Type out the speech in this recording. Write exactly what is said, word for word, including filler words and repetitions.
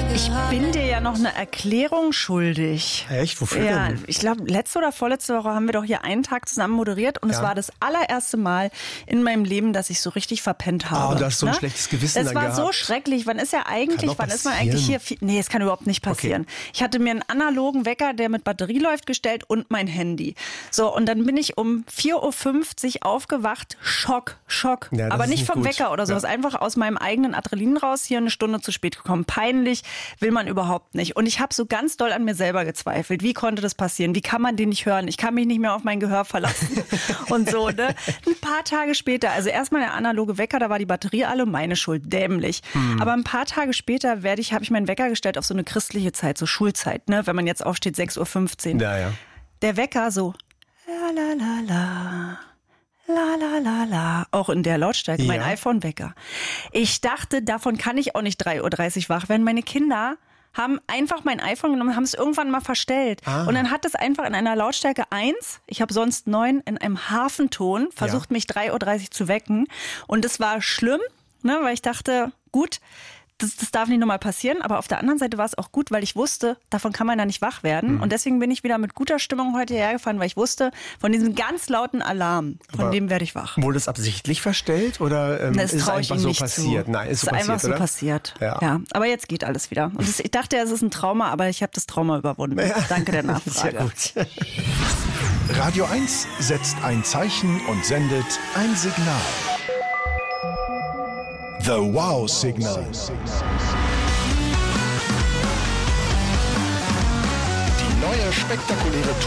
Ich bin dir ja noch eine Erklärung schuldig. Echt? Wofür Ja, denn? ich glaube, letzte oder vorletzte Woche haben wir doch hier einen Tag zusammen moderiert und Ja. es war das allererste Mal in meinem Leben, dass ich so richtig verpennt habe. Ah, und du hast so ein ne? schlechtes Gewissen Das dann war gehabt. so schrecklich. Wann ist ja Kann eigentlich, doch wann ist man passieren. eigentlich hier? Viel, nee, es kann überhaupt nicht passieren. Okay. Ich hatte mir einen analogen Wecker, der mit Batterie läuft, gestellt und mein Handy. So, und dann bin ich um vier Uhr fünfzig aufgewacht. Schock, Schock. Ja, das Aber ist nicht nicht vom gut. Wecker oder sowas. Ja. Einfach aus meinem eigenen Adrenalin raus, hier eine Stunde zu spät gekommen. Peinlich will man überhaupt nicht. Und ich habe so ganz doll an mir selber gezweifelt. Wie konnte das passieren? Wie kann man den nicht hören? Ich kann mich nicht mehr auf mein Gehör verlassen. Und so, ne? Ein paar Tage später, also erstmal der analoge Wecker, da war die Batterie alle, meine Schuld, dämlich. Hm. Aber ein paar Tage später werde ich, habe ich meinen Wecker gestellt auf so eine christliche Zeit, so Schulzeit, ne? Wenn man jetzt aufsteht, sechs Uhr fünfzehn. Ja, ja. Der Wecker so, la la la la. La la la la, auch in der Lautstärke, mein Ja. iPhone-Wecker. Ich dachte, davon kann ich auch nicht drei Uhr dreißig wach werden. Meine Kinder haben einfach mein iPhone genommen, haben es irgendwann mal verstellt. Ah. Und dann hat es einfach in einer Lautstärke eins, ich habe sonst neun, in einem Hafenton versucht, Ja. mich drei Uhr dreißig zu wecken. Und es war schlimm, ne, weil ich dachte, gut, das, das darf nicht nochmal passieren. Aber auf der anderen Seite war es auch gut, weil ich wusste, davon kann man da nicht wach werden. Mhm. Und deswegen bin ich wieder mit guter Stimmung heute hergefahren, weil ich wusste, von diesem ganz lauten Alarm, von Aber dem werde ich wach. Wurde es absichtlich verstellt oder ähm, Das ist es traue ich einfach ihm so nicht passiert? zu. Nein, ist Es so ist passiert, einfach so oder? passiert. Ja. Ja. Aber jetzt geht alles wieder. Und das, ich dachte, es ist ein Trauma, aber ich habe das Trauma überwunden. Ja. Danke der Nachfrage. Sehr gut. Radio eins setzt ein Zeichen und sendet ein Signal. The Wow-Signal. Die neue spektakuläre